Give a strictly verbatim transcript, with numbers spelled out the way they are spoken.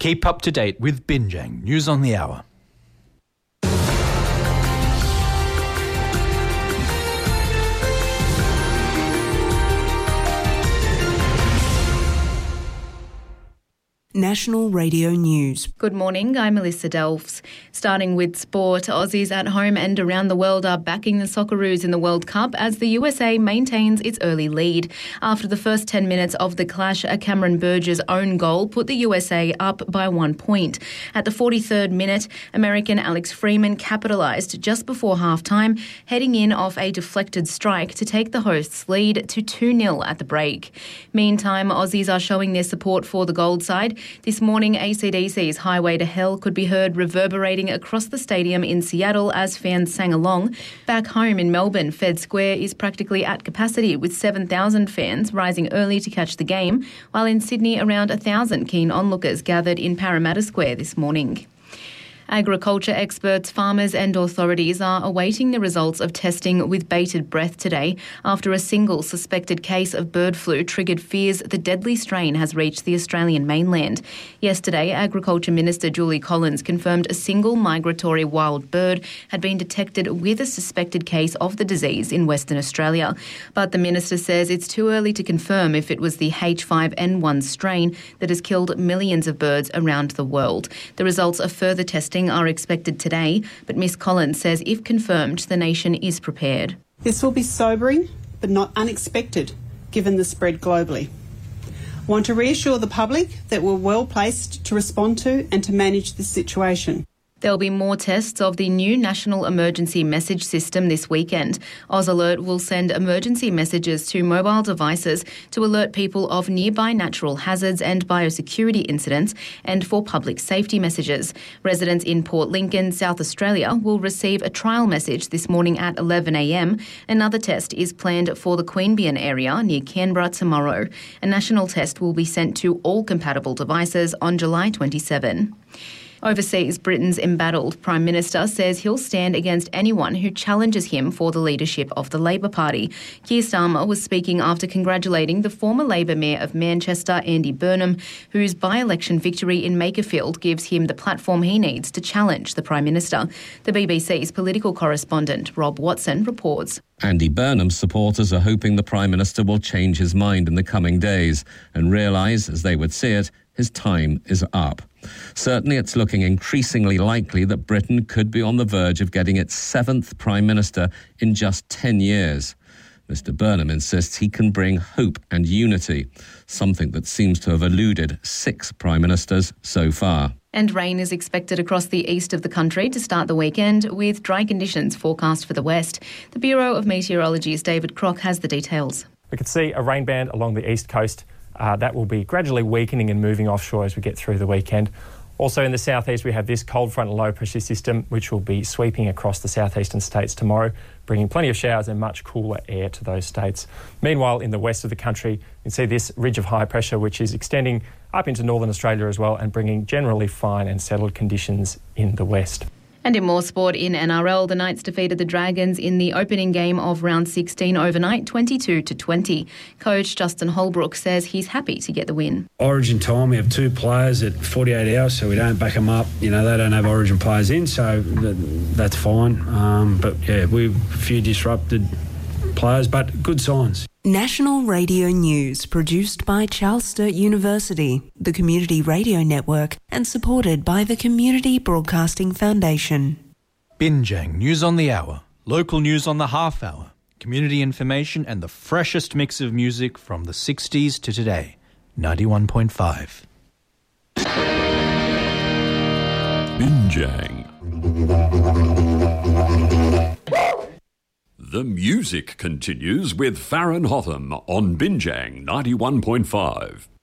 Keep up to date with Binjang News on the Hour. National Radio News. Good morning, I'm Melissa Delfs. Starting with sport, Aussies at home and around the world are backing the Socceroos in the World Cup as the U S A maintains its early lead. After the first ten minutes of the clash, a Cameron Burgess own goal put the U S A up by one point. At the forty-third minute, American Alex Freeman capitalised just before half-time, heading in off a deflected strike to take the hosts' lead to two nil at the break. Meantime, Aussies are showing their support for the Gold side. This morning, A C D C's Highway to Hell could be heard reverberating across the stadium in Seattle as fans sang along. Back home in Melbourne, Fed Square is practically at capacity with seven thousand fans rising early to catch the game, while in Sydney around one thousand keen onlookers gathered in Parramatta Square this morning. Agriculture experts, farmers and authorities are awaiting the results of testing with bated breath today after a single suspected case of bird flu triggered fears the deadly strain has reached the Australian mainland. Yesterday, Agriculture Minister Julie Collins confirmed a single migratory wild bird had been detected with a suspected case of the disease in Western Australia. But the minister says it's too early to confirm if it was the H five N one strain that has killed millions of birds around the world. The results of further testing are expected today, but Miss Collins says if confirmed, the nation is prepared. This will be sobering, but not unexpected, given the spread globally. I want to reassure the public that we're well placed to respond to and to manage this situation. There'll be more tests of the new National Emergency Message System this weekend. AusAlert will send emergency messages to mobile devices to alert people of nearby natural hazards and biosecurity incidents and for public safety messages. Residents in Port Lincoln, South Australia will receive a trial message this morning at eleven a m. Another test is planned for the Queanbeyan area near Canberra tomorrow. A national test will be sent to all compatible devices on July twenty-seventh. Overseas, Britain's embattled Prime Minister says he'll stand against anyone who challenges him for the leadership of the Labor Party. Keir Starmer was speaking after congratulating the former Labor Mayor of Manchester, Andy Burnham, whose by-election victory in Makerfield gives him the platform he needs to challenge the Prime Minister. The B B C's political correspondent, Rob Watson, reports. Andy Burnham's supporters are hoping the Prime Minister will change his mind in the coming days and realise, as they would see it, his time is up. Certainly it's looking increasingly likely that Britain could be on the verge of getting its seventh Prime Minister in just ten years. Mister Burnham insists he can bring hope and unity, something that seems to have eluded six Prime Ministers so far. And rain is expected across the east of the country to start the weekend, with dry conditions forecast for the west. The Bureau of Meteorology's David Crock has the details. We can see a rain band along the east coast. Uh, that will be gradually weakening and moving offshore as we get through the weekend. Also in the southeast, we have this cold front and low pressure system, which will be sweeping across the southeastern states tomorrow, bringing plenty of showers and much cooler air to those states. Meanwhile, in the west of the country, you can see this ridge of high pressure, which is extending up into northern Australia as well and bringing generally fine and settled conditions in the west. And in more sport, in N R L, the Knights defeated the Dragons in the opening game of round sixteen overnight, twenty-two to twenty. Coach Justin Holbrook says he's happy to get the win. Origin time, we have two players at forty-eight hours, so we don't back them up. You know, they don't have Origin players in, so that's fine. Um, but yeah, we've a few disrupted players, but good signs. National Radio News, produced by Charles Sturt University, the Community Radio Network, and supported by the Community Broadcasting Foundation. Binjang News on the Hour, local news on the half hour, community information and the freshest mix of music from the sixties to today. ninety-one point five. Binjang. The music continues with Farron Hotham on Binjang ninety-one point five.